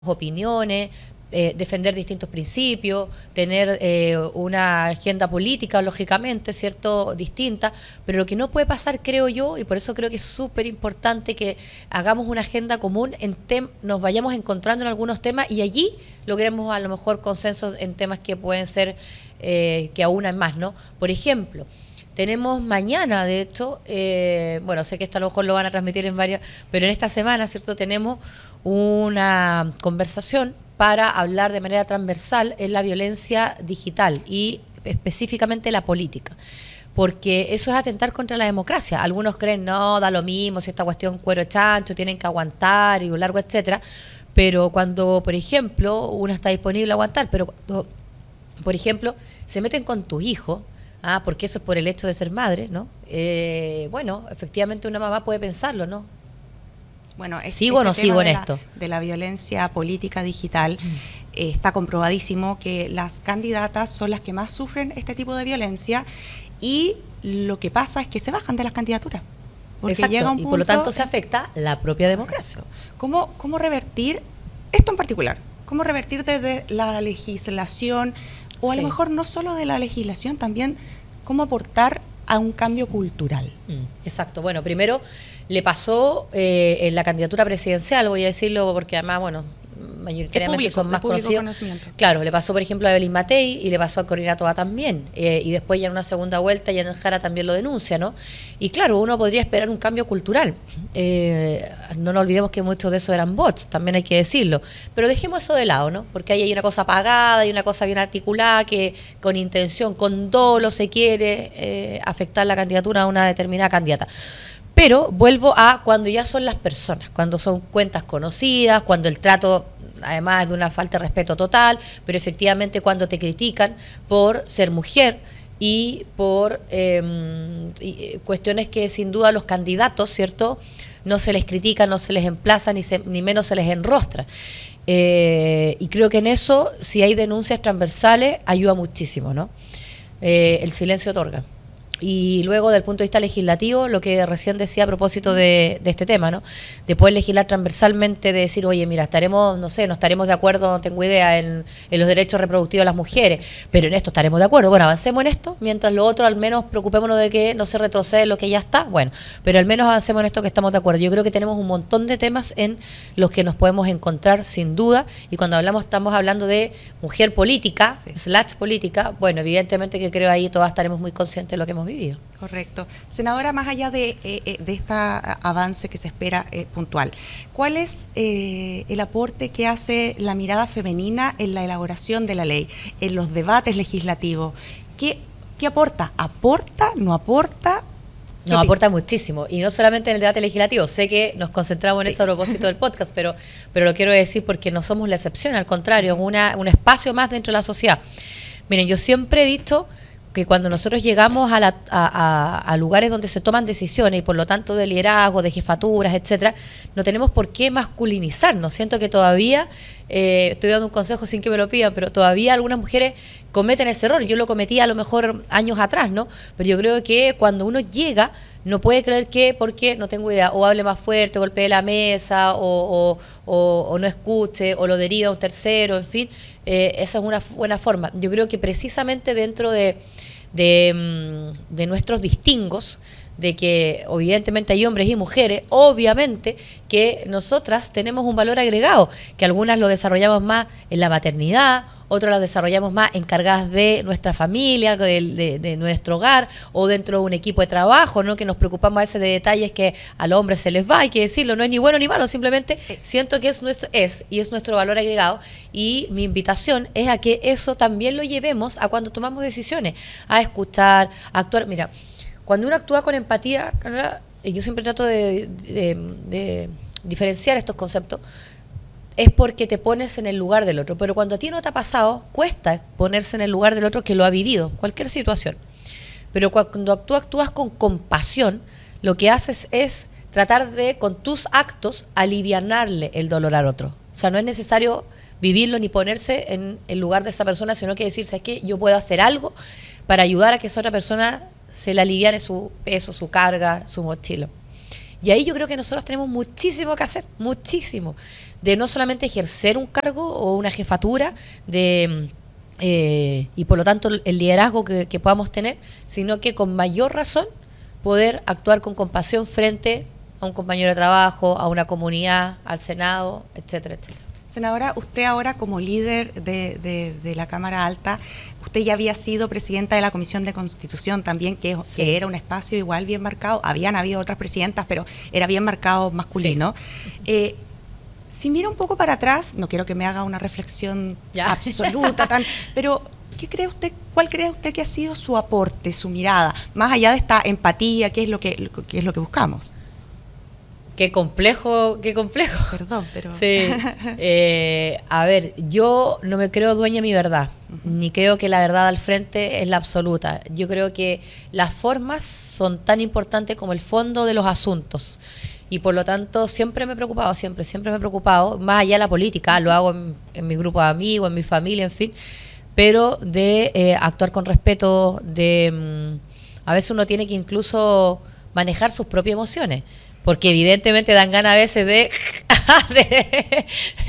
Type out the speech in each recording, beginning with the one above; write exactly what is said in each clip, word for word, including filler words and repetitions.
opiniones, eh, defender distintos principios, tener eh, una agenda política, lógicamente, ¿cierto?, distinta, pero lo que no puede pasar, creo yo, y por eso creo que es súper importante que hagamos una agenda común, en tem nos vayamos encontrando en algunos temas y allí logremos a lo mejor consensos en temas que pueden ser, eh, que aunan más, ¿no? Por ejemplo, tenemos mañana, de hecho, eh, bueno, sé que esto a lo mejor lo van a transmitir en varias, pero en esta semana, ¿cierto?, tenemos una conversación para hablar de manera transversal en la violencia digital y específicamente la política, porque eso es atentar contra la democracia. Algunos creen, no, da lo mismo, si esta cuestión cuero chancho, tienen que aguantar y un largo, etcétera, pero cuando, por ejemplo, uno está disponible a aguantar, pero cuando, por ejemplo, se meten con tus hijos, ah, porque eso es por el hecho de ser madre, ¿no? Eh, bueno, efectivamente una mamá puede pensarlo, ¿no? Bueno, es, ¿Sigo o no este sigo en de la, esto? De la violencia política digital, mm. eh, está comprobadísimo que las candidatas son las que más sufren este tipo de violencia y lo que pasa es que se bajan de las candidaturas. Porque Exacto, llega un y punto, por lo tanto se afecta la propia democracia. ¿Cómo, cómo revertir esto en particular? ¿Cómo revertir desde la legislación o a sí. lo mejor no solo de la legislación, también cómo aportar a un cambio cultural? Mm, exacto, bueno, primero le pasó eh, en la candidatura presidencial, voy a decirlo porque además, bueno, mayoritariamente público, son más conocidos. Claro, le pasó por ejemplo a Evelyn Matei y le pasó a Corina Toa también, eh, y después ya en una segunda vuelta Yanel Jara también lo denuncia, ¿no? Y claro, uno podría esperar un cambio cultural, eh, no nos olvidemos que muchos de esos eran bots, también hay que decirlo, pero dejemos eso de lado, ¿no? Porque ahí hay una cosa pagada, hay una cosa bien articulada que con intención, con dolo se quiere eh, afectar la candidatura a una determinada candidata. Pero vuelvo a cuando ya son las personas, cuando son cuentas conocidas, cuando el trato además es de una falta de respeto total, pero efectivamente cuando te critican por ser mujer y por eh, y cuestiones que sin duda los candidatos, ¿cierto?, no se les critica, no se les emplaza, ni, se, ni menos se les enrostra. Eh, y creo que en eso, si hay denuncias transversales, ayuda muchísimo, ¿no? Eh, el silencio otorga. Y luego, desde el punto de vista legislativo, lo que recién decía a propósito de, de este tema, ¿no? De poder legislar transversalmente, de decir, oye, mira, estaremos, no sé, no estaremos de acuerdo, no tengo idea, en, en los derechos reproductivos de las mujeres, pero en esto estaremos de acuerdo. Bueno, avancemos en esto, mientras lo otro, al menos preocupémonos de que no se retrocede lo que ya está, bueno, pero al menos avancemos en esto que estamos de acuerdo. Yo creo que tenemos un montón de temas en los que nos podemos encontrar, sin duda, y cuando hablamos, estamos hablando de mujer política, sí. slash política, bueno, evidentemente que creo ahí todas estaremos muy conscientes de lo que hemos vivido. Correcto. Senadora, más allá de, eh, de este avance que se espera eh, puntual, ¿cuál es eh, el aporte que hace la mirada femenina en la elaboración de la ley, en los debates legislativos? ¿Qué, qué aporta? ¿Aporta? ¿No aporta? Nos aporta muchísimo, y no solamente en el debate legislativo. Sé que nos concentramos en sí. eso a propósito del podcast, pero, pero lo quiero decir porque no somos la excepción, al contrario, una, un espacio más dentro de la sociedad. Miren, yo siempre he dicho que cuando nosotros llegamos a, la, a, a, a lugares donde se toman decisiones y por lo tanto de liderazgo, de jefaturas, etcétera, no tenemos por qué masculinizarnos. Siento que todavía, eh, estoy dando un consejo sin que me lo pidan, pero todavía algunas mujeres cometen ese error. Yo lo cometí a lo mejor años atrás, ¿no? Pero yo creo que cuando uno llega, no puede creer que, porque no tengo idea, o hable más fuerte, golpee la mesa, o, o, o, o no escuche, o lo deriva a un tercero, en fin, eh, esa es una buena forma. Yo creo que precisamente dentro de, de, de nuestros distingos, de que evidentemente hay hombres y mujeres, obviamente que nosotras tenemos un valor agregado, que algunas lo desarrollamos más en la maternidad, otras lo desarrollamos más encargadas de nuestra familia, de, de, de nuestro hogar, o dentro de un equipo de trabajo, ¿no? Que nos preocupamos a veces de detalles que a los hombres se les va, hay que decirlo, no es ni bueno ni malo, simplemente es. Siento que es nuestro, es y es nuestro valor agregado, y mi invitación es a que eso también lo llevemos a cuando tomamos decisiones, a escuchar, a actuar. Mira, cuando uno actúa con empatía, y yo siempre trato de, de, de diferenciar estos conceptos, es porque te pones en el lugar del otro. Pero cuando a ti no te ha pasado, cuesta ponerse en el lugar del otro que lo ha vivido, cualquier situación. Pero cuando tú actúas con compasión, lo que haces es tratar de, con tus actos, alivianarle el dolor al otro. O sea, no es necesario vivirlo ni ponerse en el lugar de esa persona, sino que decirse, es que yo puedo hacer algo para ayudar a que esa otra persona se le aliviane su peso, su carga, su mochila. Y ahí yo creo que nosotros tenemos muchísimo que hacer, muchísimo. de no solamente ejercer un cargo o una jefatura, de eh, y por lo tanto el liderazgo que, que podamos tener, sino que con mayor razón poder actuar con compasión frente a un compañero de trabajo, a una comunidad, al Senado, etcétera, etcétera. Senadora, usted ahora como líder de, de, de la Cámara Alta, usted ya había sido presidenta de la Comisión de Constitución también, que, sí. que era un espacio igual bien marcado. Habían habido otras presidentas, pero era bien marcado masculino. Sí. Eh, si mira un poco para atrás, no quiero que me haga una reflexión ya. absoluta, tan, pero ¿qué cree usted, cuál cree usted que ha sido su aporte, su mirada, más allá de esta empatía, qué es lo que, qué es lo que buscamos? Qué complejo, qué complejo. Perdón, pero... Sí. Eh, a ver, yo no me creo dueña de mi verdad, uh-huh. ni creo que la verdad al frente es la absoluta. Yo creo que las formas son tan importantes como el fondo de los asuntos. Y por lo tanto, siempre me he preocupado, siempre, siempre me he preocupado, más allá de la política, lo hago en, en mi grupo de amigos, en mi familia, en fin, pero de eh, actuar con respeto, de... Mm, a veces uno tiene que incluso manejar sus propias emociones. Porque evidentemente dan ganas a veces de de,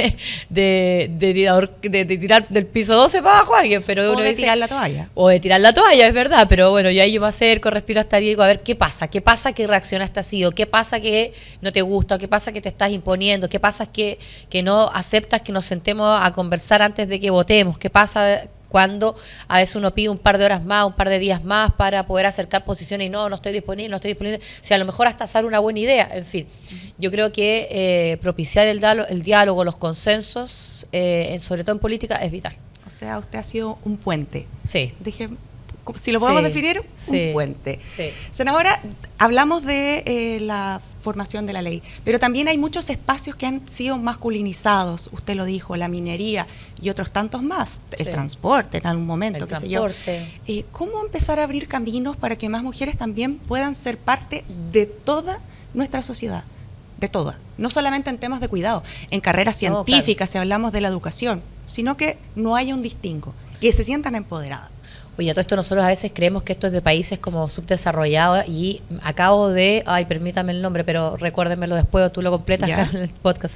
de, de, tirar, de, de tirar del piso doce para abajo a alguien, pero o uno de dice, tirar la toalla. O de tirar la toalla, es verdad, pero bueno, yo ahí yo me acerco, respiro hasta ahí y digo, a ver, ¿qué pasa? ¿Qué pasa que reaccionaste así? ¿O qué pasa que no te gusta? ¿O qué pasa que te estás imponiendo? ¿Qué pasa que, que no aceptas que nos sentemos a conversar antes de que votemos? ¿Qué pasa cuando a veces uno pide un par de horas más, un par de días más para poder acercar posiciones y no, no estoy disponible, no estoy disponible? Si a lo mejor hasta sale una buena idea, en fin. Yo creo que eh, propiciar el, el diálogo, los consensos, eh, sobre todo en política, es vital. O sea, usted ha sido un puente. Sí. Dije, si lo podemos sí, definir, sí, un puente. Sí. Senadora, hablamos de eh, la formación de la ley, pero también hay muchos espacios que han sido masculinizados, usted lo dijo, la minería y otros tantos más, el sí. transporte en algún momento, el qué transporte. sé yo. Eh, ¿Cómo empezar a abrir caminos para que más mujeres también puedan ser parte de toda nuestra sociedad? De toda, no solamente en temas de cuidado, en carreras científicas, no, claro. si hablamos de la educación, sino que no haya un distingo, que se sientan empoderadas. Oye, todo esto nosotros a veces creemos que esto es de países como subdesarrollados y acabo de, ay, permítame el nombre, pero recuérdenmelo después o tú lo completas acá en el podcast,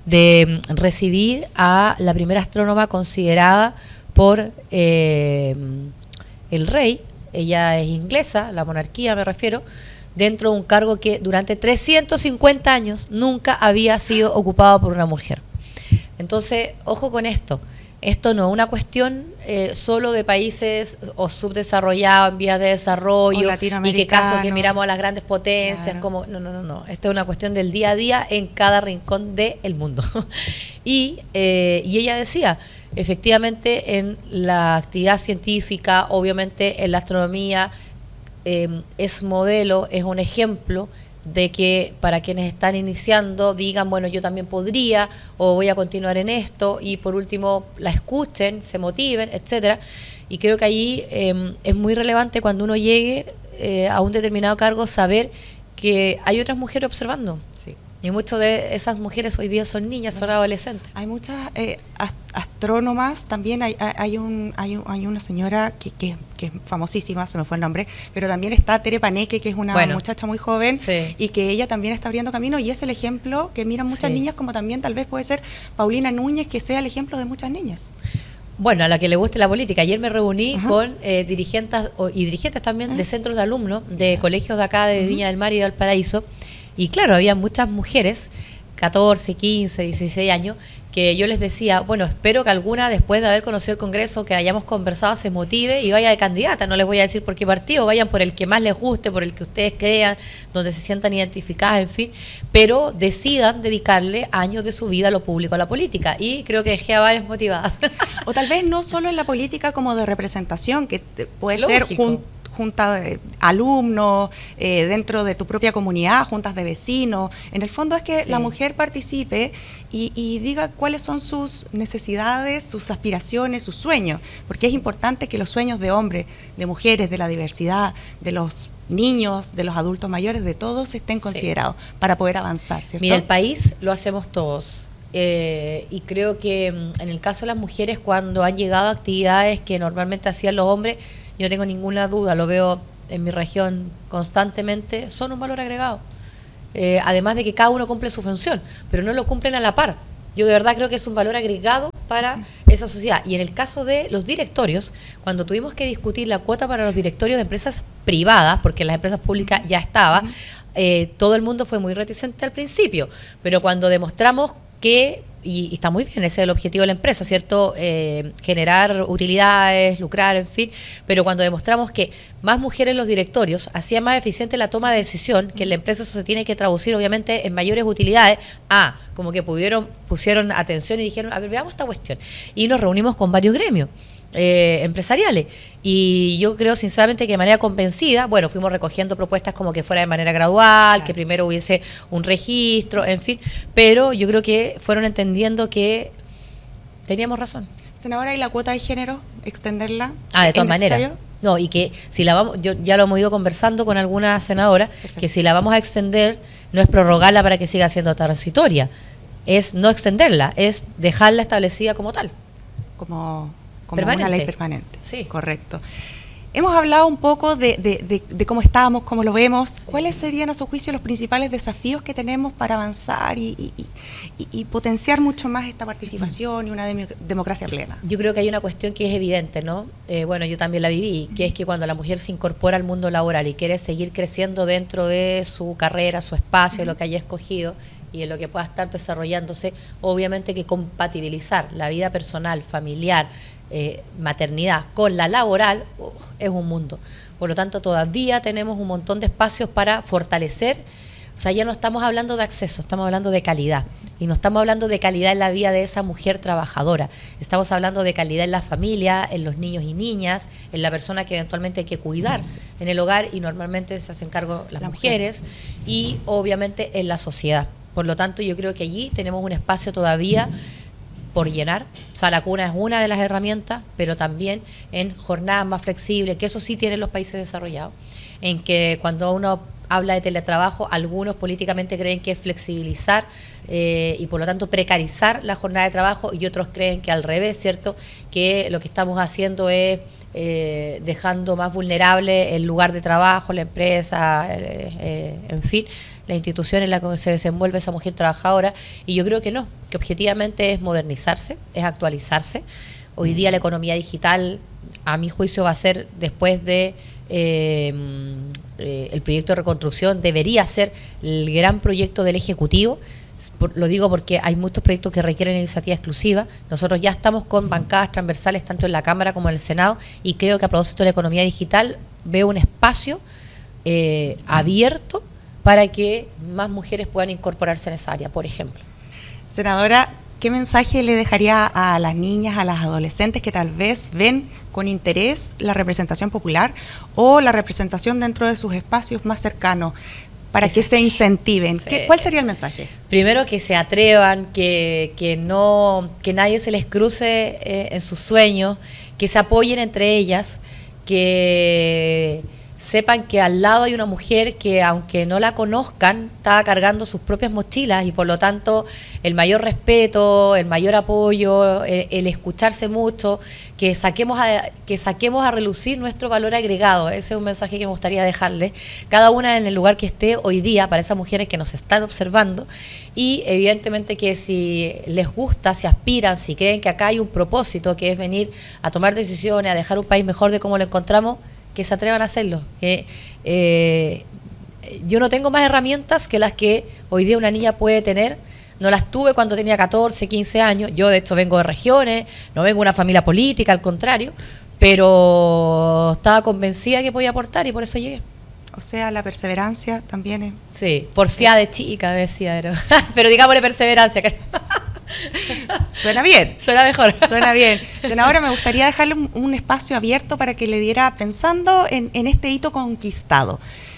de recibir a la primera astrónoma considerada por eh, el rey, ella es inglesa, la monarquía me refiero, dentro de un cargo que durante trescientos cincuenta años nunca había sido ocupado por una mujer. Entonces, ojo con esto. Esto no es una cuestión eh, solo de países o subdesarrollados en vías de desarrollo y que caso que miramos a las grandes potencias, claro. como no, no, no, no. Esto es una cuestión del día a día en cada rincón del mundo. y, eh, y ella decía, efectivamente, en la actividad científica, obviamente en la astronomía, eh, es modelo, es un ejemplo de que para quienes están iniciando digan, bueno, yo también podría o voy a continuar en esto y por último la escuchen, se motiven, etcétera. Y creo que allí eh, es muy relevante cuando uno llegue eh, a un determinado cargo saber que hay otras mujeres observando. Sí. Y muchas de esas mujeres hoy día son niñas, son adolescentes. Hay muchas eh, astrónomas, también hay, hay, un, hay, un, hay una señora que, que, que es famosísima, se me fue el nombre, pero también está Tere Paneque, que es una bueno, muchacha muy joven sí. y que ella también está abriendo camino y es el ejemplo que miran muchas sí. niñas, como también tal vez puede ser Paulina Núñez, que sea el ejemplo de muchas niñas. Bueno, a la que le guste la política. Ayer me reuní uh-huh. con eh, dirigentes o, y dirigentes también uh-huh. de centros de alumnos de uh-huh. colegios de acá de uh-huh. Viña del Mar y de Valparaíso. Y claro, había muchas mujeres, catorce, quince, dieciséis años, que yo les decía, bueno, espero que alguna, después de haber conocido el Congreso, que hayamos conversado, se motive y vaya de candidata. No les voy a decir por qué partido, vayan por el que más les guste, por el que ustedes crean, donde se sientan identificadas, en fin, pero decidan dedicarle años de su vida a lo público, a la política. Y creo que dejé a varias motivadas. O tal vez no solo en la política como de representación, que puede Lógico. ser junto junta de alumnos, eh, dentro de tu propia comunidad, juntas de vecinos. En el fondo es que sí. la mujer participe y, y diga cuáles son sus necesidades, sus aspiraciones, sus sueños, porque es importante que los sueños de hombres, de mujeres, de la diversidad, de los niños, de los adultos mayores, de todos estén considerados sí. para poder avanzar, ¿cierto? Mira, el país lo hacemos todos. Eh, y creo que en el caso de las mujeres, cuando han llegado a actividades que normalmente hacían los hombres, yo no tengo ninguna duda, lo veo en mi región constantemente, son un valor agregado. Eh, además de que cada uno cumple su función, pero no lo cumplen a la par. Yo de verdad creo que es un valor agregado para esa sociedad. Y en el caso de los directorios, cuando tuvimos que discutir la cuota para los directorios de empresas privadas, porque en las empresas públicas ya estaba, eh, todo el mundo fue muy reticente al principio, pero cuando demostramos que, y, y está muy bien, ese es el objetivo de la empresa, ¿cierto? Eh, generar utilidades, lucrar, en fin, pero cuando demostramos que más mujeres en los directorios hacía más eficiente la toma de decisión, que en la empresa eso se tiene que traducir obviamente en mayores utilidades, ah, como que pudieron, pusieron atención y dijeron, a ver, veamos esta cuestión. Y nos reunimos con varios gremios eh, empresariales. Y yo creo sinceramente que de manera convencida, bueno, fuimos recogiendo propuestas como que fuera de manera gradual, claro, que primero hubiese un registro, en fin, pero yo creo que fueron entendiendo que teníamos razón. Senadora, ¿y la cuota de género, extenderla? Ah, de todas maneras. No, y que si la vamos, yo ya lo hemos ido conversando con alguna senadora, perfecto, que si la vamos a extender, no es prorrogarla para que siga siendo transitoria, es no extenderla, es dejarla establecida como tal. Como... Como una ley permanente. Sí. Correcto. Hemos hablado un poco de, de, de, de cómo estamos, cómo lo vemos. ¿Cuáles serían, a su juicio, los principales desafíos que tenemos para avanzar y, y, y, y potenciar mucho más esta participación y una de, democracia plena? Yo creo que hay una cuestión que es evidente, ¿no? Eh, bueno, yo también la viví, que es que cuando la mujer se incorpora al mundo laboral y quiere seguir creciendo dentro de su carrera, su espacio, uh-huh, lo que haya escogido y en lo que pueda estar desarrollándose, obviamente que compatibilizar la vida personal, familiar, Eh, maternidad con la laboral, oh, es un mundo. Por lo tanto, todavía tenemos un montón de espacios para fortalecer. O sea, ya no estamos hablando de acceso, estamos hablando de calidad. Y no estamos hablando de calidad en la vida de esa mujer trabajadora. Estamos hablando de calidad en la familia, en los niños y niñas, en la persona que eventualmente hay que cuidar en el hogar, y normalmente se hacen cargo las, las mujeres, mujeres, y obviamente en la sociedad. Por lo tanto, yo creo que allí tenemos un espacio todavía por llenar. Sala Cuna es una de las herramientas, pero también en jornadas más flexibles, que eso sí tienen los países desarrollados, en que cuando uno habla de teletrabajo, algunos políticamente creen que es flexibilizar eh, y por lo tanto precarizar la jornada de trabajo, y otros creen que al revés, ¿cierto? Que lo que estamos haciendo es eh, dejando más vulnerable el lugar de trabajo, la empresa, eh, eh, en fin, la institución en la que se desenvuelve esa mujer trabajadora. Y yo creo que no, que objetivamente es modernizarse, es actualizarse. Hoy día la economía digital, a mi juicio, va a ser, después de eh, eh, el proyecto de reconstrucción, debería ser el gran proyecto del Ejecutivo. Por, lo digo porque hay muchos proyectos que requieren iniciativa exclusiva. Nosotros ya estamos con bancadas transversales tanto en la Cámara como en el Senado, y creo que a propósito de la economía digital veo un espacio eh, abierto para que más mujeres puedan incorporarse en esa área, por ejemplo. Senadora, ¿qué mensaje le dejaría a las niñas, a las adolescentes que tal vez ven con interés la representación popular o la representación dentro de sus espacios más cercanos, para que, que se, se incentiven? Sí. ¿Qué, ¿Cuál sería el mensaje? Primero, que se atrevan, que, que, no, que nadie se les cruce eh, en sus sueños, que se apoyen entre ellas, que sepan que al lado hay una mujer que, aunque no la conozcan, está cargando sus propias mochilas, y por lo tanto el mayor respeto, el mayor apoyo, el, el escucharse mucho, que saquemos a, que saquemos a relucir nuestro valor agregado. Ese es un mensaje que me gustaría dejarles, cada una en el lugar que esté hoy día, para esas mujeres que nos están observando, y evidentemente que si les gusta, si aspiran, si creen que acá hay un propósito, que es venir a tomar decisiones, a dejar un país mejor de como lo encontramos, que se atrevan a hacerlo. Que eh, yo no tengo más herramientas que las que hoy día una niña puede tener. No las tuve cuando tenía catorce, quince años. Yo de hecho vengo de regiones, no vengo de una familia política, al contrario, pero estaba convencida que podía aportar y por eso llegué. O sea, la perseverancia también es... Sí, porfiada de chica, decía, pero, pero digámosle perseverancia. Suena bien. Suena mejor. Suena bien. Senadora, me gustaría dejarle un, un espacio abierto para que le diera, pensando en, en este hito conquistado,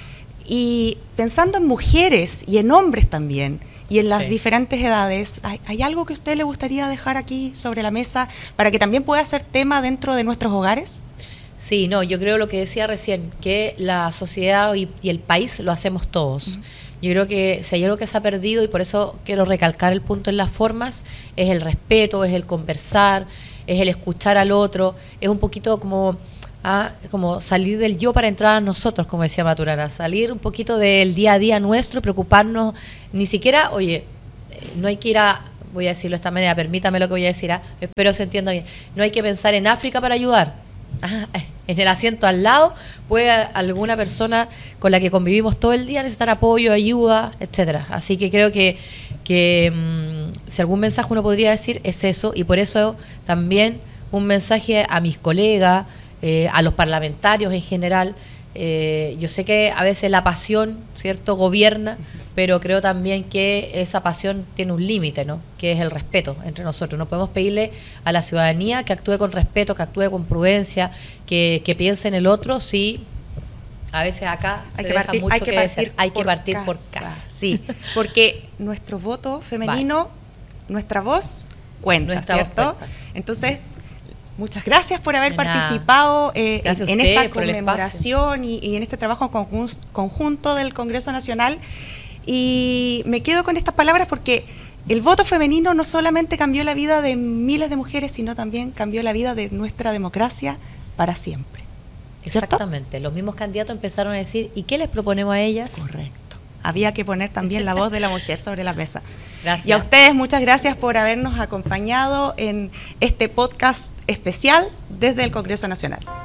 y pensando en mujeres y en hombres también, y en las sí. diferentes edades, ¿hay, ¿hay algo que a usted le gustaría dejar aquí sobre la mesa para que también pueda ser tema dentro de nuestros hogares? Sí, no, yo creo lo que decía recién, que la sociedad y, y el país lo hacemos todos. Uh-huh. Yo creo que si hay algo que se ha perdido, y por eso quiero recalcar el punto en las formas, es el respeto, es el conversar, es el escuchar al otro, es un poquito como, ah, como salir del yo para entrar a nosotros, como decía Maturana, salir un poquito del día a día nuestro y preocuparnos, ni siquiera, oye, no hay que ir a voy a decirlo de esta manera, permítame lo que voy a decir, ¿ah? Espero se entienda bien. No hay que pensar en África para ayudar. Ah, en el asiento al lado puede alguna persona con la que convivimos todo el día necesitar apoyo, ayuda, etcétera. Así que creo que, que mmm, si algún mensaje uno podría decir es eso, y por eso también un mensaje a mis colegas, eh, a los parlamentarios en general. Eh, yo sé que a veces la pasión, ¿cierto?, gobierna, pero creo también que esa pasión tiene un límite, ¿no?, que es el respeto entre nosotros. No podemos pedirle a la ciudadanía que actúe con respeto, que actúe con prudencia, que, que piense en el otro, si a veces acá hay se que deja partir, mucho hay que que partir decir. Hay que por partir casa. por casa. Sí, porque nuestro voto femenino, vale. nuestra voz cuenta, nuestra ¿cierto? voz cuenta. Entonces, muchas gracias por haber de participado eh, en, en esta conmemoración y, y en este trabajo conjunto del Congreso Nacional. Y me quedo con estas palabras porque el voto femenino no solamente cambió la vida de miles de mujeres, sino también cambió la vida de nuestra democracia para siempre. ¿Cierto? Exactamente. Los mismos candidatos empezaron a decir, ¿y qué les proponemos a ellas? Correcto. Había que poner también la voz de la mujer sobre la mesa. Gracias. Y a ustedes, muchas gracias por habernos acompañado en este podcast especial desde el Congreso Nacional.